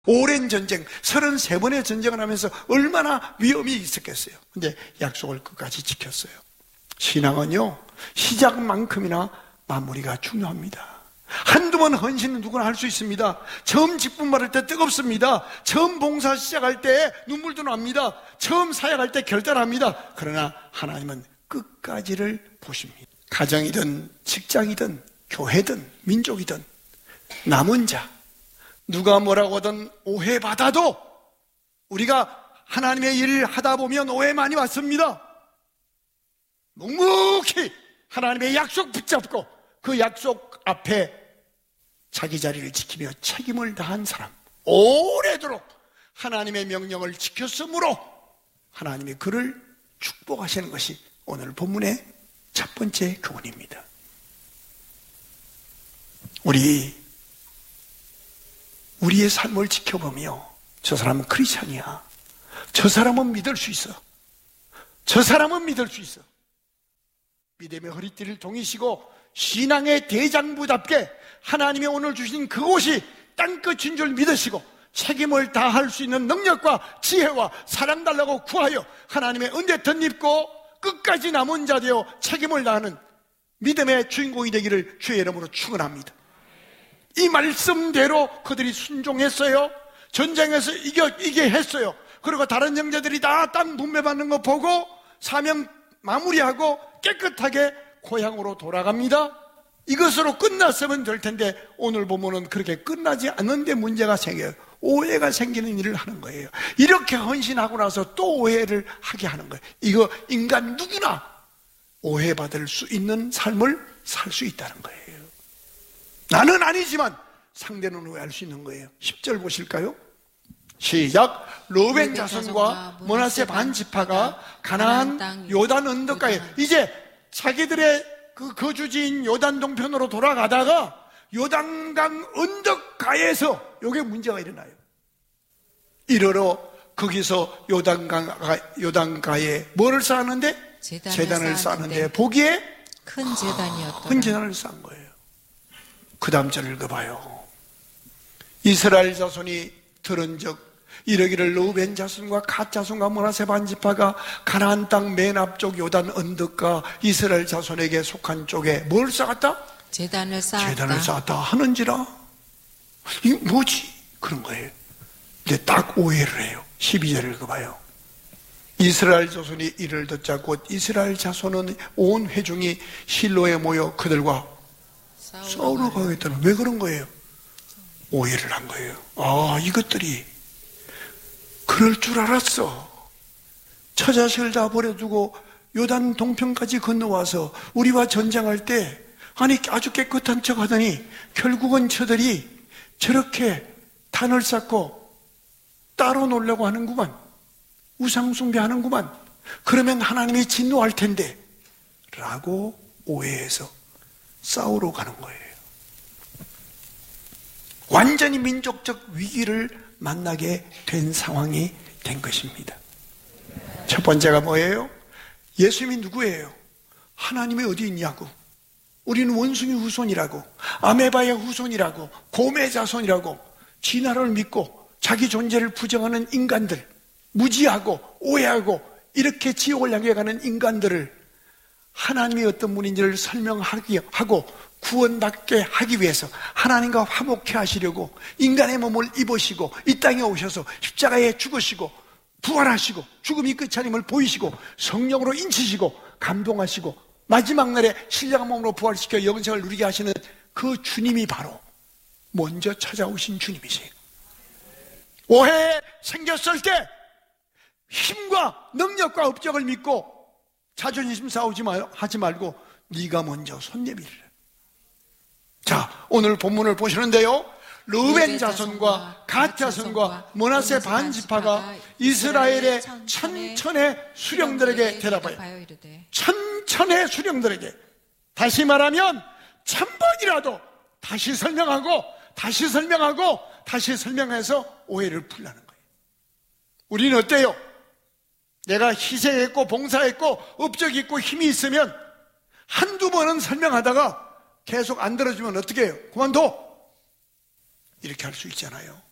오랜 전쟁, 33번의 전쟁을 하면서 얼마나 위험이 있었겠어요. 근데 약속을 끝까지 지켰어요. 신앙은요, 시작만큼이나 마무리가 중요합니다. 한두 번 헌신은 누구나 할 수 있습니다. 처음 직분 받을 때 뜨겁습니다. 처음 봉사 시작할 때 눈물도 납니다. 처음 사역할 때 결단합니다. 그러나 하나님은 끝까지를 보십니다. 가정이든 직장이든 교회든 민족이든 남은 자, 누가 뭐라고 하든 오해받아도 우리가 하나님의 일을 하다 보면 오해 많이 받습니다. 묵묵히 하나님의 약속 붙잡고 그 약속 앞에 자기 자리를 지키며 책임을 다한 사람, 오래도록 하나님의 명령을 지켰으므로 하나님이 그를 축복하시는 것이 오늘 본문의 첫 번째 교훈입니다. 우리의 삶을 지켜보며 저 사람은 크리스찬이야, 저 사람은 믿을 수 있어, 저 사람은 믿을 수 있어, 믿음의 허리띠를 동이시고 신앙의 대장부답게 하나님이 오늘 주신 그곳이 땅끝인 줄 믿으시고 책임을 다할 수 있는 능력과 지혜와 사랑 달라고 구하여 하나님의 은혜 덧입고 끝까지 남은 자 되어 책임을 다하는 믿음의 주인공이 되기를 주의 이름으로 축원합니다. 이 말씀대로 그들이 순종했어요. 전쟁에서 이게 했어요. 그리고 다른 형제들이 다 땅 분배받는 거 보고 사명 마무리하고 깨끗하게 고향으로 돌아갑니다. 이것으로 끝났으면 될 텐데 오늘 보면은 그렇게 끝나지 않는데 문제가 생겨요. 오해가 생기는 일을 하는 거예요. 이렇게 헌신하고 나서 또 오해를 하게 하는 거예요. 이거 인간 누구나 오해받을 수 있는 삶을 살 수 있다는 거예요. 나는 아니지만 상대는 오해할 수 있는 거예요. 10절 보실까요? 시작. 르우벤 자손과 므낫세 반 지파가 가나안 요단 언덕가에, 이제 자기들의 그 거주지인 요단 동편으로 돌아가다가 요단강 언덕가에서 요게 문제가 일어나요. 이러러 거기서 요단가에 뭐를 쌓았는데? 제단을 쌓았는데 보기에 큰 제단이었더라. 큰 제단을 쌓은 거예요. 그 다음 절을 읽어봐요. 이스라엘 자손이 들은 적 이러기를 르우벤 자손과 갓 자손과 므낫세 반 지파가 가나안 땅 맨 앞쪽 요단 언덕과 이스라엘 자손에게 속한 쪽에 뭘 쌓았다? 제단을 쌓았다 하는지라. 이게 뭐지? 그런 거예요. 근데 딱 오해를 해요. 12절을 읽어봐요. 이스라엘 자손이 이를 듣자 곧 이스라엘 자손은 온 회중이 실로에 모여 그들과 싸우러 가겠다는, 왜 그런 거예요? 오해를 한 거예요. 아, 이것들이 그럴 줄 알았어. 처자식을 다 버려두고 요단 동편까지 건너와서 우리와 전쟁할 때 아니 아주 깨끗한 척 하더니 결국은 저들이 저렇게 단을 쌓고 따로 놀려고 하는구만, 우상 숭배하는구만, 그러면 하나님이 진노할 텐데 라고 오해해서 싸우러 가는 거예요. 완전히 민족적 위기를 만나게 된 상황이 된 것입니다. 첫 번째가 뭐예요? 예수님이 누구예요? 하나님이 어디 있냐고, 우리는 원숭이 후손이라고, 아메바의 후손이라고, 곰의 자손이라고, 진화를 믿고 자기 존재를 부정하는 인간들, 무지하고 오해하고 이렇게 지옥을 향해 가는 인간들을 하나님이 어떤 분인지를 설명하고 구원받게 하기 위해서 하나님과 화목해 하시려고 인간의 몸을 입으시고 이 땅에 오셔서 십자가에 죽으시고 부활하시고 죽음이 끝이 아님을 보이시고 성령으로 인치시고 감동하시고 마지막 날에 신령한 몸으로 부활시켜 영생을 누리게 하시는 그 주님이 바로 먼저 찾아오신 주님이세요. 오해 생겼을 때 힘과 능력과 업적을 믿고 자존심 싸우지 하지 말고 네가 먼저 손 내밀으라. 자, 오늘 본문을 보시는데요, 르우벤 자손과 갓 자손과 므낫세 반 지파가 이스라엘의 천천의 수령들에게 대답하여, 천천의 수령들에게, 다시 말하면 1000번이라도 다시 설명하고 다시 설명하고 다시 설명해서 오해를 풀라는 거예요. 우리는 어때요? 내가 희생했고 봉사했고 업적이 있고 힘이 있으면 한두 번은 설명하다가 계속 안 들어주면 어떻게 해요? 그만둬! 이렇게 할 수 있잖아요.